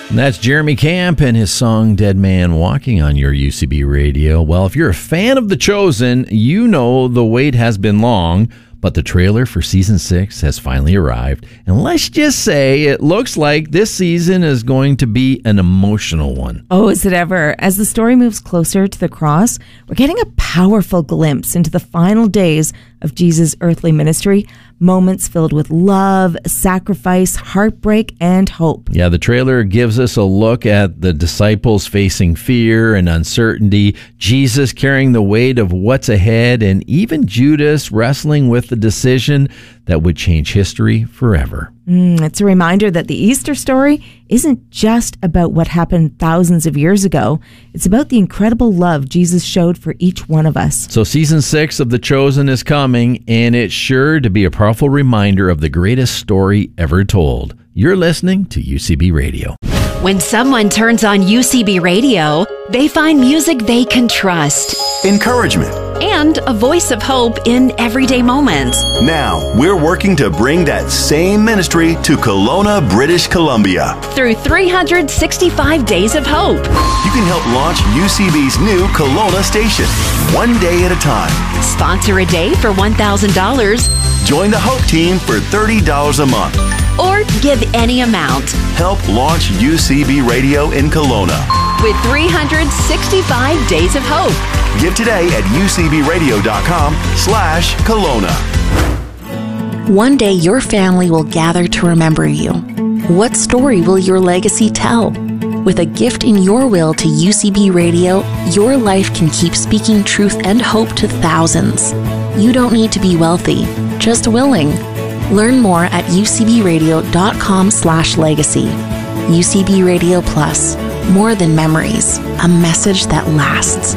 And that's Jeremy Camp and his song Dead Man Walking on your UCB radio. Well, if you're a fan of The Chosen, you know the wait has been long, but the trailer for season 6 has finally arrived. And let's just say it looks like this season is going to be an emotional one. Oh, is it ever? As the story moves closer to the cross, we're getting a powerful glimpse into the final days of Jesus' earthly ministry, moments filled with love, sacrifice, heartbreak, and hope. Yeah, the trailer gives us a look at the disciples facing fear and uncertainty, Jesus carrying the weight of what's ahead, and even Judas wrestling with the decision that would change history forever. It's a reminder that the Easter story isn't just about what happened thousands of years ago. It's about the incredible love Jesus showed for each one of us. So season 6 of The Chosen is coming, and it's sure to be a powerful reminder of the greatest story ever told. You're listening to UCB Radio. When someone turns on UCB Radio, they find music they can trust, encouragement, and a voice of hope in everyday moments. Now, we're working to bring that same ministry to Kelowna, British Columbia. Through 365 Days of Hope. You can help launch UCB's new Kelowna station, one day at a time. Sponsor a day for $1,000. Join the Hope team for $30 a month. Or give any amount. Help launch UCB Radio in Kelowna. With 365 Days of Hope. Give today at ucbradio.com/Kelowna. One day your family will gather to remember you. What story will your legacy tell? With a gift in your will to UCB Radio, your life can keep speaking truth and hope to thousands. You don't need to be wealthy, just willing. Learn more at ucbradio.com/legacy. UCB Radio Plus. More than memories. A message that lasts.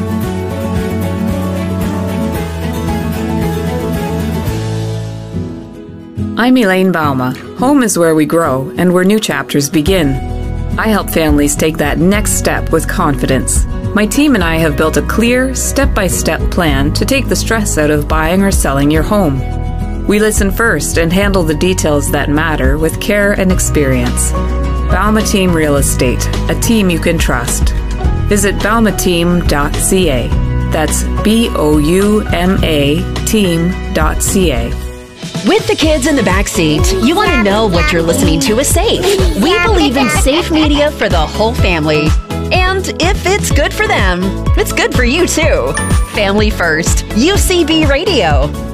I'm Elaine Bauma. Home is where we grow and where new chapters begin. I help families take that next step with confidence. My team and I have built a clear, step-by-step plan to take the stress out of buying or selling your home. We listen first and handle the details that matter with care and experience. Bauma Team Real Estate, a team you can trust. Visit baumateam.ca. That's BOUMA team.ca. With the kids in the backseat, you want to know what you're listening to is safe. We believe in safe media for the whole family. And if it's good for them, it's good for you too. Family first. UCB Radio.